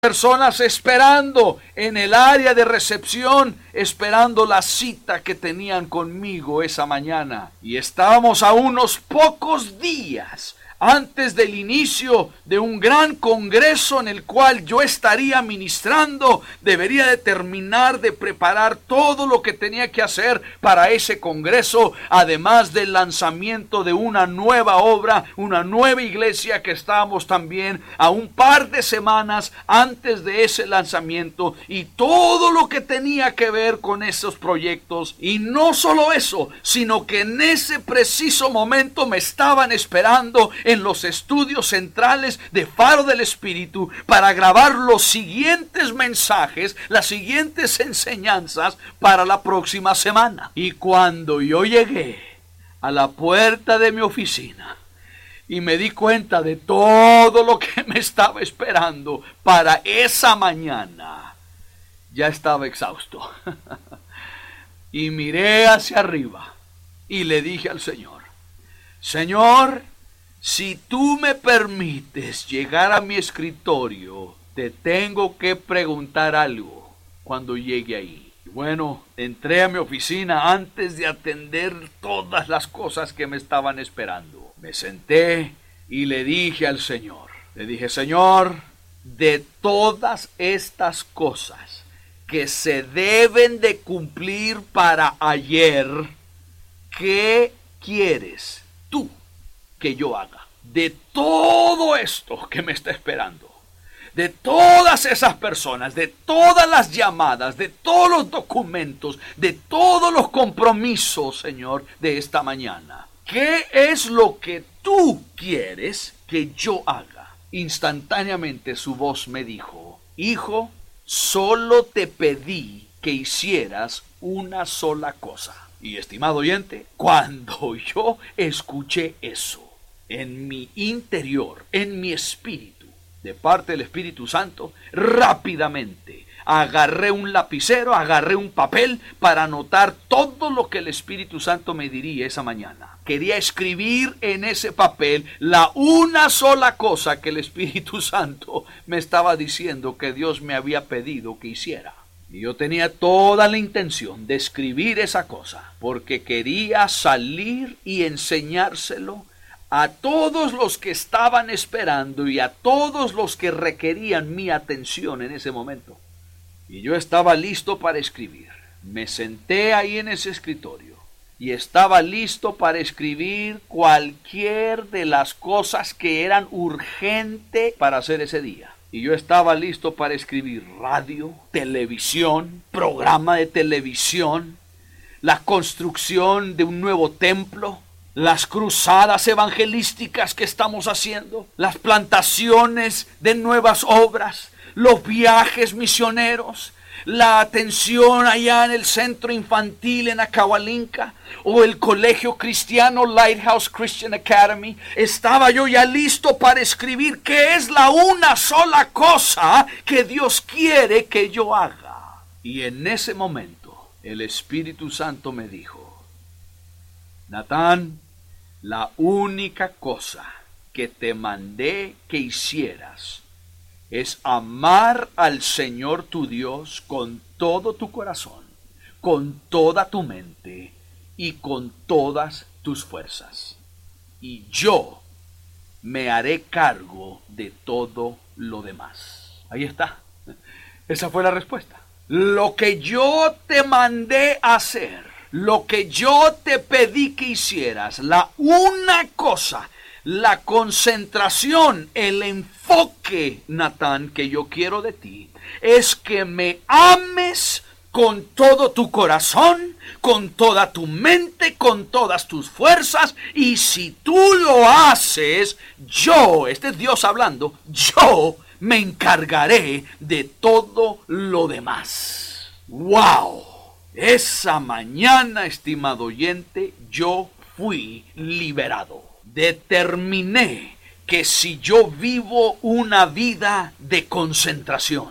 personas esperando en el área de recepción, esperando la cita que tenían conmigo esa mañana. Y estábamos a unos pocos días antes del inicio de un gran congreso en el cual yo estaría ministrando. Debería de terminar de preparar todo lo que tenía que hacer para ese congreso, además del lanzamiento de una nueva obra, una nueva iglesia que estábamos también a un par de semanas antes de ese lanzamiento, y todo lo que tenía que ver con esos proyectos. Y no solo eso, sino que en ese preciso momento me estaban esperando en los estudios centrales de Faro del Espíritu para grabar los siguientes mensajes, las siguientes enseñanzas para la próxima semana. Y cuando yo llegué a la puerta de mi oficina y me di cuenta de todo lo que me estaba esperando para esa mañana, ya estaba exhausto. Y miré hacia arriba y le dije al Señor: Señor, si tú me permites llegar a mi escritorio, te tengo que preguntar algo cuando llegue ahí. Y bueno, entré a mi oficina antes de atender todas las cosas que me estaban esperando. Me senté y le dije al Señor, Señor, de todas estas cosas que se deben de cumplir para ayer, ¿qué quieres tú que yo haga? De todo esto que me está esperando, de todas esas personas, de todas las llamadas, de todos los documentos, de todos los compromisos, Señor, de esta mañana, ¿qué es lo que tú quieres que yo haga? Instantáneamente su voz me dijo: Hijo, solo te pedí que hicieras una sola cosa. Y estimado oyente, cuando yo escuché eso, en mi interior, en mi espíritu, de parte del Espíritu Santo, rápidamente agarré un lapicero, agarré un papel para anotar todo lo que el Espíritu Santo me diría esa mañana. Quería escribir en ese papel la una sola cosa que el Espíritu Santo me estaba diciendo que Dios me había pedido que hiciera. Y yo tenía toda la intención de escribir esa cosa, porque quería salir y enseñárselo a todos los que estaban esperando y a todos los que requerían mi atención en ese momento. Y yo estaba listo para escribir. Me senté ahí en ese escritorio y estaba listo para escribir cualquier de las cosas que eran urgentes para hacer ese día. Y yo estaba listo para escribir radio, televisión, programa de televisión, la construcción de un nuevo templo, las cruzadas evangelísticas que estamos haciendo, las plantaciones de nuevas obras, los viajes misioneros, la atención allá en el centro infantil en Acahualinca, o el colegio cristiano Lighthouse Christian Academy. Estaba yo ya listo para escribir qué es la una sola cosa que Dios quiere que yo haga. Y en ese momento el Espíritu Santo me dijo: Natán, la única cosa que te mandé que hicieras es amar al Señor tu Dios con todo tu corazón, con toda tu mente y con todas tus fuerzas. Y yo me haré cargo de todo lo demás. Ahí está. Esa fue la respuesta. Lo que yo te mandé hacer, lo que yo te pedí que hicieras, la una cosa, la concentración, el enfoque, Natán, que yo quiero de ti, es que me ames con todo tu corazón, con toda tu mente, con todas tus fuerzas. Y si tú lo haces, yo, este es Dios hablando, yo me encargaré de todo lo demás. ¡Wow! Esa mañana, estimado oyente, yo fui liberado. Determiné que si yo vivo una vida de concentración,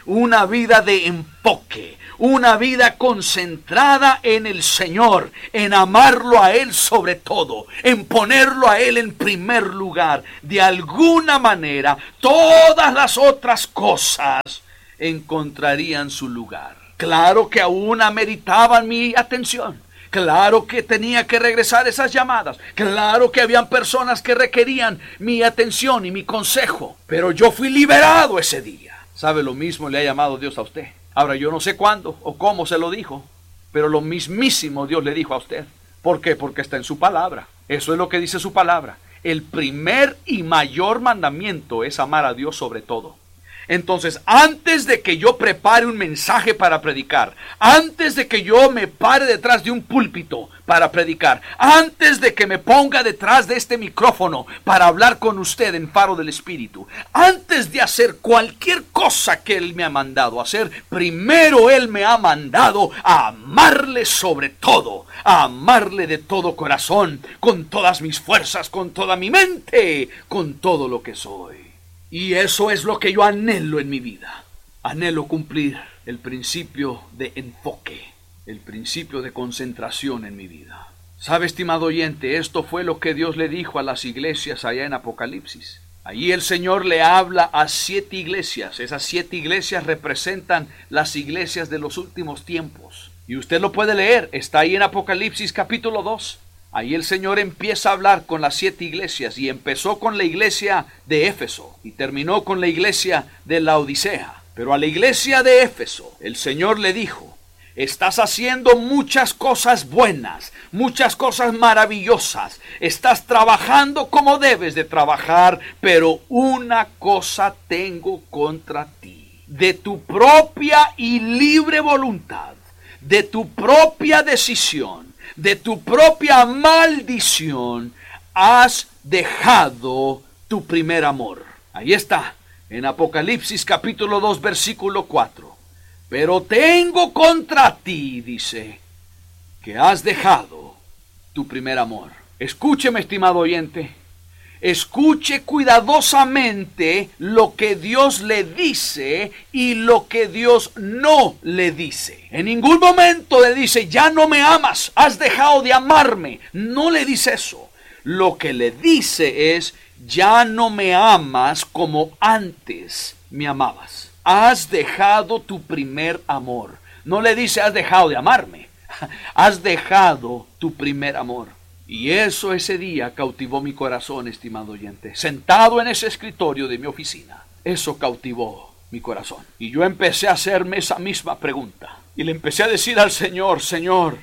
una vida de enfoque, una vida concentrada en el Señor, en amarlo a Él sobre todo, en ponerlo a Él en primer lugar. De alguna manera, todas las otras cosas encontrarían su lugar. Claro que aún ameritaban mi atención. Claro que tenía que regresar esas llamadas. Claro que habían personas que requerían mi atención y mi consejo. Pero yo fui liberado ese día. ¿Sabe? Lo mismo le ha llamado Dios a usted. Ahora, yo no sé cuándo o cómo se lo dijo, pero lo mismísimo Dios le dijo a usted. ¿Por qué? Porque está en su palabra. Eso es lo que dice su palabra. El primer y mayor mandamiento es amar a Dios sobre todo. Entonces, antes de que yo prepare un mensaje para predicar, antes de que yo me pare detrás de un púlpito para predicar, antes de que me ponga detrás de este micrófono para hablar con usted en Faro del Espíritu, antes de hacer cualquier cosa que Él me ha mandado hacer, primero Él me ha mandado a amarle sobre todo, a amarle de todo corazón, con todas mis fuerzas, con toda mi mente, con todo lo que soy. Y eso es lo que yo anhelo en mi vida. Anhelo cumplir el principio de enfoque, el principio de concentración en mi vida. ¿Sabe, estimado oyente? Esto fue lo que Dios le dijo a las iglesias allá en Apocalipsis. Allí el Señor le habla a 7 iglesias. Esas 7 iglesias representan las iglesias de los últimos tiempos. Y usted lo puede leer. Está ahí en Apocalipsis capítulo 2. Ahí el Señor empieza a hablar con las 7 iglesias y empezó con la iglesia de Éfeso y terminó con la iglesia de Laodicea. Pero a la iglesia de Éfeso el Señor le dijo: estás haciendo muchas cosas buenas, muchas cosas maravillosas, estás trabajando como debes de trabajar, pero una cosa tengo contra ti. De tu propia y libre voluntad, de tu propia decisión, de tu propia maldición, has dejado tu primer amor. Ahí está, en Apocalipsis capítulo 2, versículo 4. Pero tengo contra ti, dice, que has dejado tu primer amor. Escúcheme, estimado oyente. Escuche cuidadosamente lo que Dios le dice y lo que Dios no le dice. En ningún momento le dice: ya no me amas, has dejado de amarme. No le dice eso. Lo que le dice es: ya no me amas como antes me amabas. Has dejado tu primer amor. No le dice: has dejado de amarme. Has dejado tu primer amor. Y eso ese día cautivó mi corazón, estimado oyente. Sentado en ese escritorio de mi oficina, eso cautivó mi corazón. Y yo empecé a hacerme esa misma pregunta. Y le empecé a decir al Señor: Señor,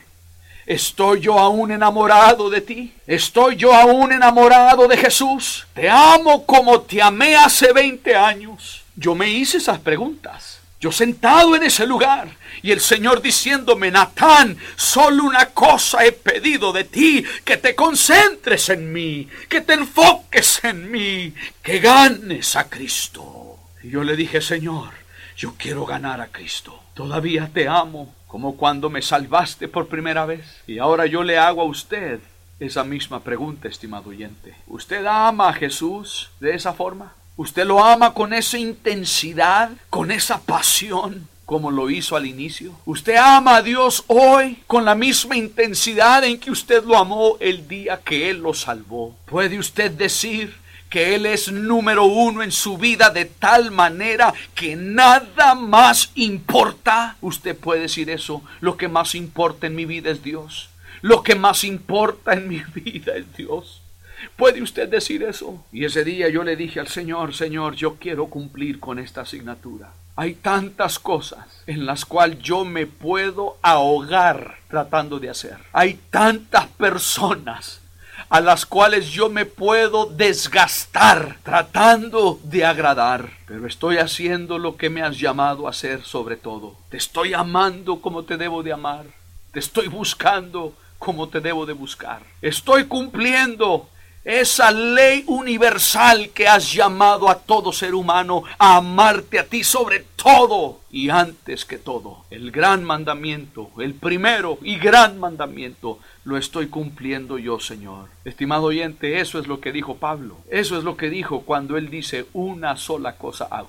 ¿estoy yo aún enamorado de ti? ¿Estoy yo aún enamorado de Jesús? ¿Te amo como te amé hace 20 años? Yo me hice esas preguntas. Yo sentado en ese lugar y el Señor diciéndome: Natán, solo una cosa he pedido de ti, que te concentres en mí, que te enfoques en mí, que ganes a Cristo. Y yo le dije: Señor, yo quiero ganar a Cristo. Todavía te amo como cuando me salvaste por primera vez. Y ahora yo le hago a usted esa misma pregunta, estimado oyente. ¿Usted ama a Jesús de esa forma? ¿Usted lo ama con esa intensidad, con esa pasión, como lo hizo al inicio? ¿Usted ama a Dios hoy con la misma intensidad en que usted lo amó el día que Él lo salvó? ¿Puede usted decir que Él es número 1 en su vida de tal manera que nada más importa? Usted puede decir eso: lo que más importa en mi vida es Dios. Lo que más importa en mi vida es Dios. ¿Puede usted decir eso? Y ese día yo le dije al Señor: Señor, yo quiero cumplir con esta asignatura. Hay tantas cosas en las cuales yo me puedo ahogar tratando de hacer. Hay tantas personas a las cuales yo me puedo desgastar tratando de agradar. Pero estoy haciendo lo que me has llamado a hacer sobre todo. Te estoy amando como te debo de amar. Te estoy buscando como te debo de buscar. Estoy cumpliendo esa ley universal que has llamado a todo ser humano a amarte a ti sobre todo y antes que todo. El gran mandamiento, el primero y gran mandamiento, lo estoy cumpliendo yo, Señor. Estimado oyente, eso es lo que dijo Pablo. Eso es lo que dijo cuando él dice: una sola cosa hago.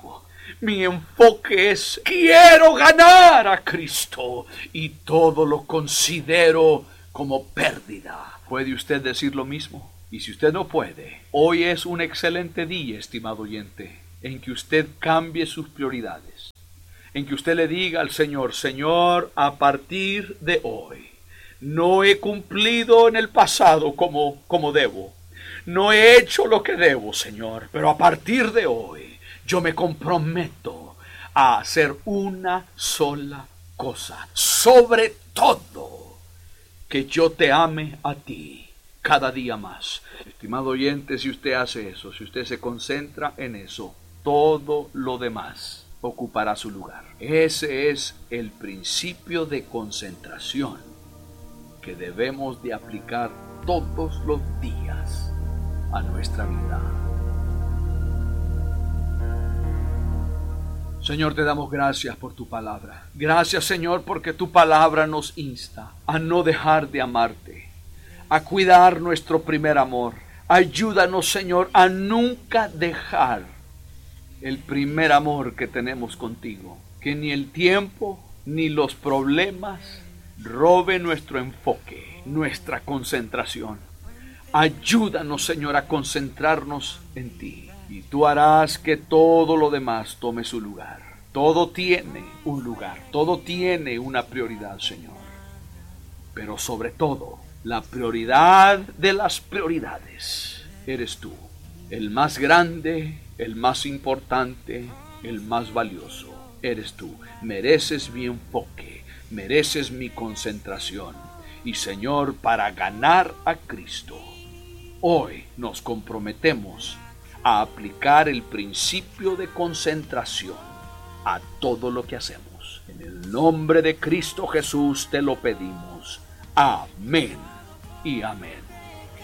Mi enfoque es: quiero ganar a Cristo y todo lo considero como pérdida. ¿Puede usted decir lo mismo? Y si usted no puede, hoy es un excelente día, estimado oyente, en que usted cambie sus prioridades. En que usted le diga al Señor: Señor, a partir de hoy, no he cumplido en el pasado como debo. No he hecho lo que debo, Señor, pero a partir de hoy yo me comprometo a hacer una sola cosa. Sobre todo, que yo te ame a ti cada día más. Estimado oyente, si usted hace eso, si usted se concentra en eso, todo lo demás ocupará su lugar. Ese es el principio de concentración que debemos de aplicar todos los días a nuestra vida. Señor, te damos gracias por tu palabra. Gracias, Señor, porque tu palabra nos insta a no dejar de amarte, a cuidar nuestro primer amor. Ayúdanos, Señor, a nunca dejar el primer amor que tenemos contigo. Que ni el tiempo ni los problemas roben nuestro enfoque, nuestra concentración. Ayúdanos, Señor, a concentrarnos en ti. Y tú harás que todo lo demás tome su lugar. Todo tiene un lugar, todo tiene una prioridad, Señor. Pero sobre todo, la prioridad de las prioridades eres tú. El más grande, el más importante, el más valioso, eres tú. Mereces mi enfoque, mereces mi concentración. Y Señor, para ganar a Cristo, hoy nos comprometemos a aplicar el principio de concentración a todo lo que hacemos. En el nombre de Cristo Jesús te lo pedimos. Amén y amén.